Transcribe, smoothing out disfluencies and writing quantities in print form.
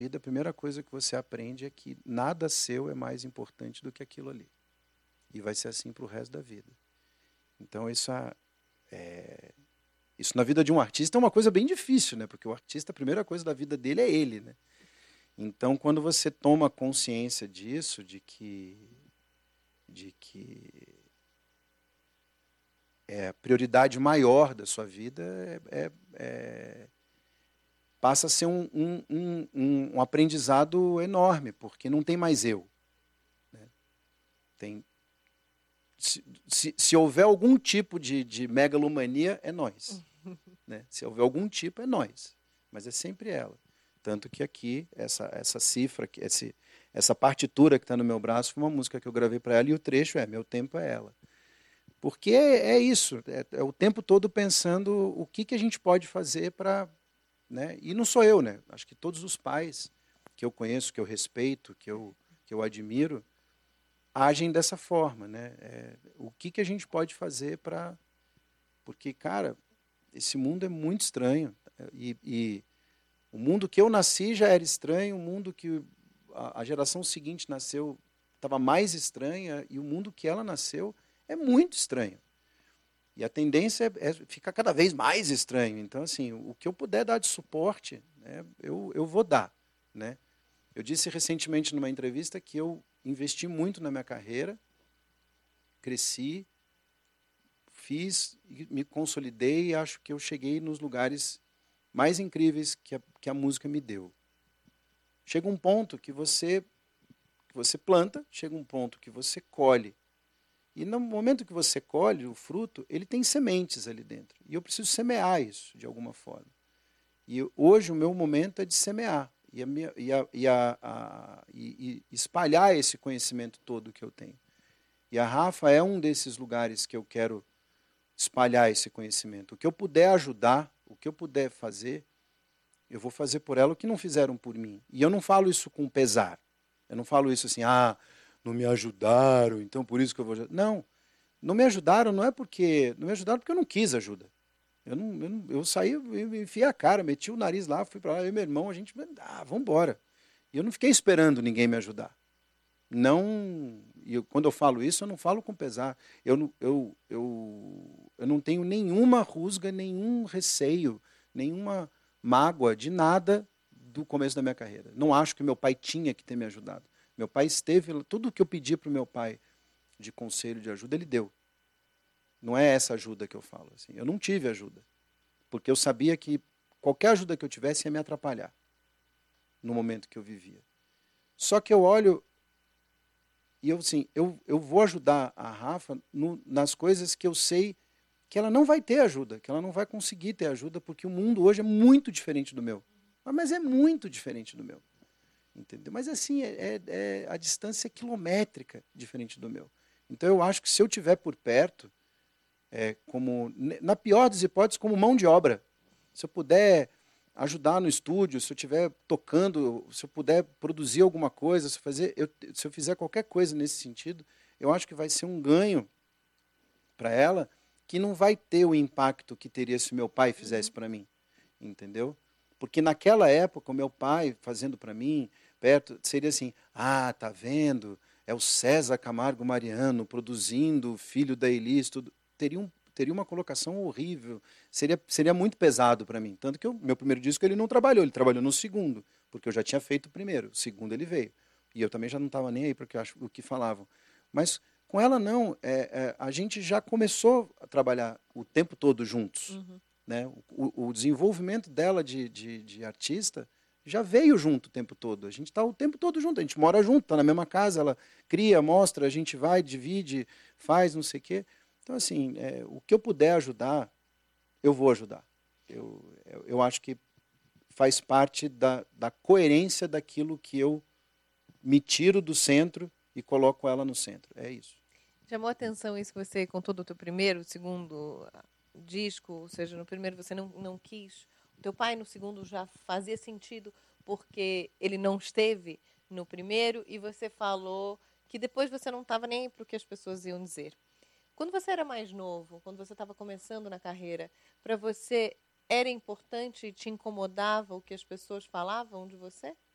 vida, a primeira coisa que você aprende é que nada seu é mais importante do que aquilo ali. E vai ser assim para o resto da vida. Então, isso na vida de um artista é uma coisa bem difícil, né? Porque o artista, a primeira coisa da vida dele é ele, né? Então, quando você toma consciência disso, de que a prioridade maior da sua vida passa a ser um aprendizado enorme, porque não tem mais eu. Né? Se houver algum tipo de megalomania, é nós. Né? Se houver algum tipo, é nós. Mas é sempre ela. Tanto que aqui, essa cifra, essa partitura que está no meu braço, foi uma música que eu gravei para ela, e o trecho é Meu Tempo é Ela. Porque é isso, é o tempo todo pensando o que a gente pode fazer para... Né? E não sou eu, né? Acho que todos os pais que eu conheço, que eu respeito, que eu admiro, agem dessa forma. Né? O que a gente pode fazer para... Porque, cara, esse mundo é muito estranho. E o mundo que eu nasci já era estranho, o mundo que a geração seguinte nasceu estava mais estranha, e o mundo que ela nasceu é muito estranho. E a tendência é ficar cada vez mais estranho. Então, assim, o que eu puder dar de suporte, né, eu vou dar. Né? Eu disse recentemente numa entrevista que eu investi muito na minha carreira, cresci, fiz, me consolidei e acho que eu cheguei nos lugares mais incríveis que a música me deu. Chega um ponto que você planta, chega um ponto que você colhe. E no momento que você colhe o fruto, ele tem sementes ali dentro. E eu preciso semear isso de alguma forma. E hoje o meu momento é de semear e espalhar esse conhecimento todo que eu tenho. E a Rafa é um desses lugares que eu quero espalhar esse conhecimento. O que eu puder ajudar, o que eu puder fazer, eu vou fazer por ela o que não fizeram por mim. E eu não falo isso com pesar. Eu não falo isso assim, não me ajudaram, então por isso que eu vou... Não me ajudaram, não me ajudaram porque eu não quis ajuda. Eu saí, eu enfiei a cara, meti o nariz lá, fui para lá, eu e meu irmão, a gente, vamos embora. E eu não fiquei esperando ninguém me ajudar. Quando eu falo isso, eu não falo com pesar. Eu não tenho nenhuma rusga, nenhum receio, nenhuma mágoa de nada do começo da minha carreira. Não acho que meu pai tinha que ter me ajudado. Meu pai esteve, tudo o que eu pedi para o meu pai de conselho, de ajuda, ele deu. Não é essa ajuda que eu falo. Assim. Eu não tive ajuda, porque eu sabia que qualquer ajuda que eu tivesse ia me atrapalhar no momento que eu vivia. Só que eu olho e eu vou ajudar a Rafa nas coisas que eu sei que ela não vai ter ajuda, que ela não vai conseguir ter ajuda, porque o mundo hoje é muito diferente do meu. Mas é muito diferente do meu. Entendeu? Mas assim, a distância é quilométrica diferente do meu. Então eu acho que se eu estiver por perto, na pior das hipóteses, como mão de obra, se eu puder ajudar no estúdio, se eu estiver tocando, se eu puder produzir alguma coisa, se eu fizer qualquer coisa nesse sentido, eu acho que vai ser um ganho para ela que não vai ter o impacto que teria se meu pai fizesse para mim, entendeu? Porque naquela época, o meu pai fazendo para mim, perto, seria assim, tá vendo? É o César Camargo Mariano produzindo, filho da Elis, tudo. Teria uma colocação horrível, seria muito pesado para mim. Tanto que meu primeiro disco ele não trabalhou, ele trabalhou no segundo, porque eu já tinha feito o primeiro, o segundo ele veio. E eu também já não estava nem aí para o que falavam. Mas com ela não, a gente já começou a trabalhar o tempo todo juntos. Uhum. Né? O desenvolvimento dela de artista já veio junto o tempo todo. A gente está o tempo todo junto, a gente mora junto, está na mesma casa, ela cria, mostra, a gente vai, divide, faz, não sei o quê. Então, assim, o que eu puder ajudar, eu vou ajudar. Eu acho que faz parte da coerência daquilo que eu me tiro do centro e coloco ela no centro. É isso. Chamou a atenção isso que você contou do teu primeiro, segundo disco, ou seja, no primeiro você não quis. O teu pai no segundo já fazia sentido porque ele não esteve no primeiro e você falou que depois você não estava nem para o que as pessoas iam dizer. Quando você era mais novo, quando você estava começando na carreira, para você era importante e te incomodava o que as pessoas falavam de você?